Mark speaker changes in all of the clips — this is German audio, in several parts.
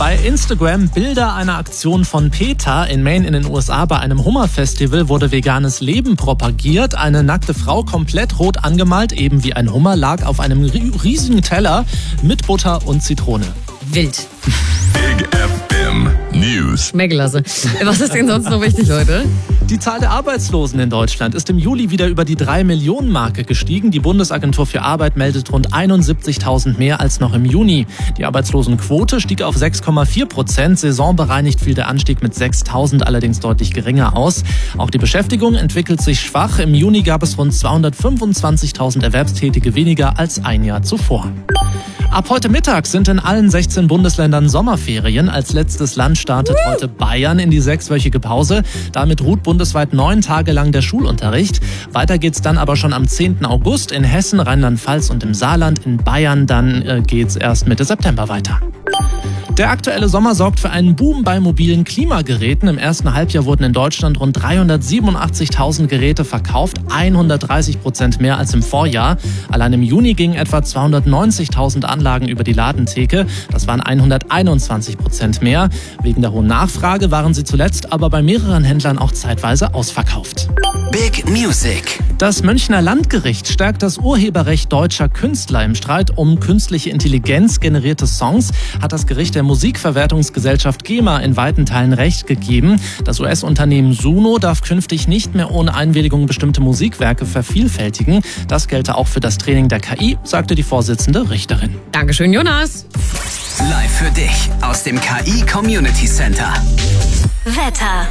Speaker 1: Bei Instagram Bilder einer Aktion von PETA in Maine in den USA. Bei einem Hummerfestival wurde veganes Leben propagiert. Eine nackte Frau, komplett rot angemalt, eben wie ein Hummer, lag auf einem riesigen Teller mit Butter und Zitrone.
Speaker 2: Wild.
Speaker 3: Big FM News.
Speaker 2: Schmeckelasse. Was ist denn sonst noch wichtig heute?
Speaker 1: Die Zahl der Arbeitslosen in Deutschland ist im Juli wieder über die 3-Millionen-Marke gestiegen. Die Bundesagentur für Arbeit meldet rund 71.000 mehr als noch im Juni. Die Arbeitslosenquote stieg auf 6,4%. Saisonbereinigt fiel der Anstieg mit 6.000 allerdings deutlich geringer aus. Auch die Beschäftigung entwickelt sich schwach. Im Juni gab es rund 225.000 Erwerbstätige weniger als ein Jahr zuvor. Ab heute Mittag sind in allen 16 Bundesländern Sommerferien. Als letztes Land startet heute Bayern in die 6-wöchige Pause. Damit ruht bundesweit 9 Tage lang der Schulunterricht. Weiter geht's dann aber schon am 10. August in Hessen, Rheinland-Pfalz und im Saarland. In Bayern dann geht's erst Mitte September weiter. Der aktuelle Sommer sorgt für einen Boom bei mobilen Klimageräten. Im ersten Halbjahr wurden in Deutschland rund 387.000 Geräte verkauft, 130% mehr als im Vorjahr. Allein im Juni gingen etwa 290.000 Anlagen über die Ladentheke. Das waren 121% mehr. Wegen der hohen Nachfrage waren sie zuletzt aber bei mehreren Händlern auch zeitweise ausverkauft.
Speaker 3: Big Music.
Speaker 1: Das Münchner Landgericht stärkt das Urheberrecht deutscher Künstler. Im Streit um künstliche Intelligenz generierte Songs hat das Gericht der Musikverwertungsgesellschaft GEMA in weiten Teilen Recht gegeben. Das US-Unternehmen Suno darf künftig nicht mehr ohne Einwilligung bestimmte Musikwerke vervielfältigen. Das gelte auch für das Training der KI, sagte die Vorsitzende Richterin.
Speaker 2: Dankeschön, Jonas.
Speaker 3: Live für dich aus dem KI Community Center.
Speaker 4: Wetter.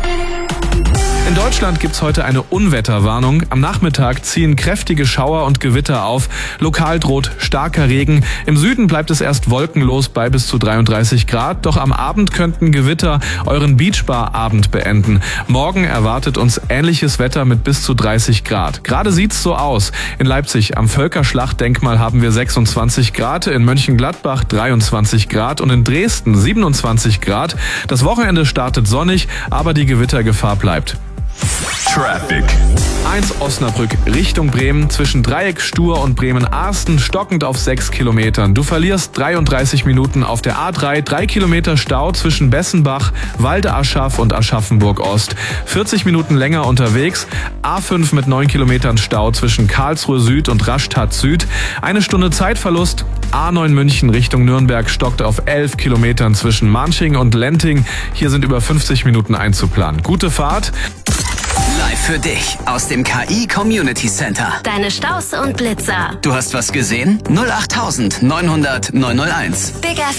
Speaker 5: In Deutschland gibt's heute eine Unwetterwarnung. Am Nachmittag ziehen kräftige Schauer und Gewitter auf. Lokal droht starker Regen. Im Süden bleibt es erst wolkenlos bei bis zu 33 Grad. Doch am Abend könnten Gewitter euren Beachbar-Abend beenden. Morgen erwartet uns ähnliches Wetter mit bis zu 30 Grad. Gerade sieht's so aus. In Leipzig am Völkerschlachtdenkmal haben wir 26 Grad, in Mönchengladbach 23 Grad und in Dresden 27 Grad. Das Wochenende startet sonnig, aber die Gewittergefahr bleibt.
Speaker 3: Traffic.
Speaker 5: 1 Osnabrück Richtung Bremen, zwischen Dreieck Stur und Bremen-Arsten stockend auf 6 Kilometern. Du verlierst 33 Minuten auf der A3, 3 Kilometer Stau zwischen Bessenbach, Walde-Aschach und Aschaffenburg-Ost. 40 Minuten länger unterwegs, A5 mit 9 Kilometern Stau zwischen Karlsruhe Süd und Rastatt Süd. 1 Stunde Zeitverlust, A9 München Richtung Nürnberg stockt auf 11 Kilometern zwischen Manching und Lenting. Hier sind über 50 Minuten einzuplanen. Gute Fahrt.
Speaker 3: Live für dich aus dem KI Community Center.
Speaker 4: Deine Staus und Blitzer.
Speaker 3: Du hast was gesehen? 08900 901.
Speaker 4: Big FM.